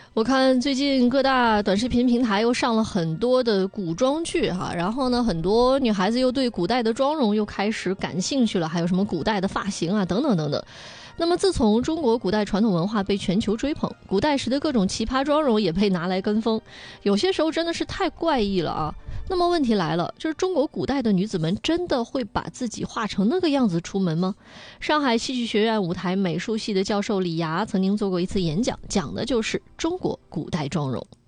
我看最近各大短视频平台又上了很多的古装剧哈，然后呢，很多女孩子又对古代的妆容又开始感兴趣了，还有什么古代的发型啊，等等等等。那么自从中国古代传统文化被全球追捧，古代时的各种奇葩妆容也被拿来跟风，有些时候真的是太怪异了啊。那么问题来了，就是中国古代的女子们真的会把自己画成那个样子出门吗？上海戏剧学院舞台美术系的教授李涯曾经做过一次演讲，讲的就是中国古代妆容。